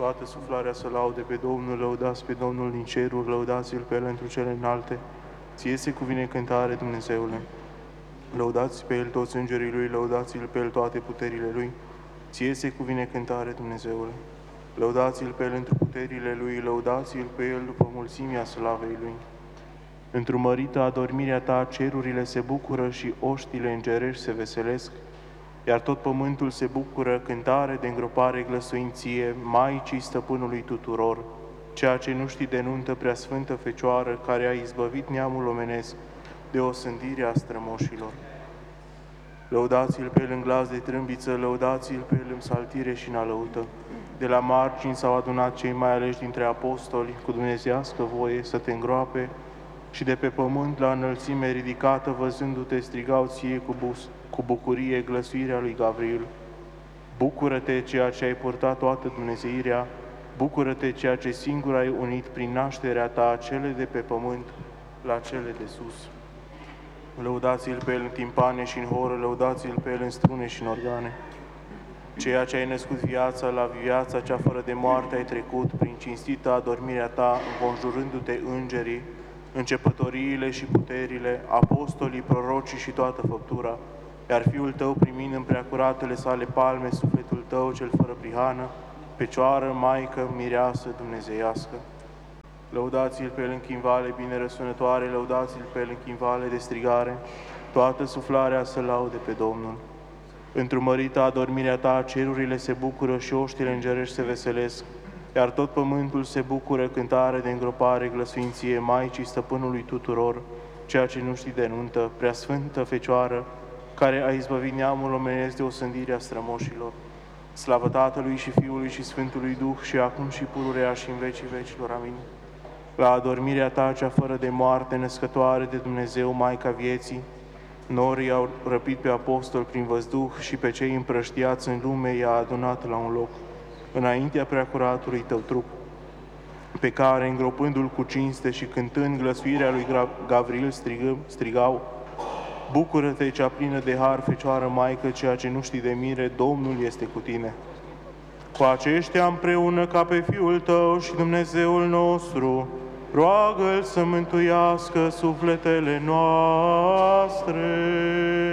Toată suflarea să laude pe Domnul, lăudați pe Domnul din ceruri, lăudați-L pe El întru cele înalte. Ție se cuvine cântare, Dumnezeule. Lăudați pe El toți îngerii Lui, lăudați-L pe El toate puterile Lui. Ție se cuvine cântare, Dumnezeule. Lăudați-L pe El întru puterile Lui, lăudați-L pe El după mulțimea slavei Lui. Într-o mărită adormirea Ta, cerurile se bucură și oștile îngerești se veselesc, iar tot pământul se bucură, cântare de îngropare glăsuinție, Maicii Stăpânului tuturor, ceea ce nu știi de nuntă, Preasfântă Fecioară, care a izbăvit neamul omenesc de osândirea strămoșilor. Lăudați-L pe El în glas de trâmbiță, lăudați-L pe El în saltire și în alăută. De la margini s-au adunat cei mai aleși dintre apostoli, cu dumnezeiască voie să te îngroape, și de pe pământ la înălțime ridicată, văzându-te, strigau ție cu bucurie glăsuirea lui Gavril. Bucură-te, ceea ce ai purtat toată dumnezeirea, bucură-te, ceea ce singur ai unit prin nașterea ta cele de pe pământ la cele de sus. Lăudați-L pe El în timpane și în horă, lăudați-L pe El în strune și în organe. Ceea ce ai născut viața, la viața cea fără de moarte ai trecut, prin cinstită adormirea ta, înconjurându-te îngerii, începătoriile și puterile, apostolii, prorocii și toată făptura, iar Fiul tău primind în preacuratele sale palme sufletul tău cel fără prihană, Fecioară, Maică, Mireasă dumnezeiască. Lăudați-L pe El în chimvale bine răsunătoare, lăudați-L pe El în chimvale de strigare, toată suflarea să laude pe Domnul. Într-o mărită adormirea ta, cerurile se bucură și oștile îngerești se veselesc, iar tot pământul se bucură, cântare de îngropare, glăsuinție, Maicii Stăpânului tuturor, ceea ce nu știi de nuntă, Preasfântă Fecioară, care a izbăvit neamul omenesc de osândirea strămoșilor. Slavă Tatălui și Fiului și Sfântului Duh, și acum și pururea și în vecii vecilor. Amin. La adormirea ta, cea fără de moarte, născătoare de Dumnezeu, Maica vieții, norii au răpit pe apostol prin văzduh și pe cei împrăștiați în lume i-a adunat la un loc, înaintea preacuratului tău trup, pe care, îngropându-l cu cinste și cântând glăsuirea lui Gavril, strigau: Bucură-te, cea plină de har, Fecioară Maică, ceea ce nu știi de mire, Domnul este cu tine. Cu aceștia împreună, ca pe Fiul tău și Dumnezeul nostru, roagă-L să mântuiască sufletele noastre.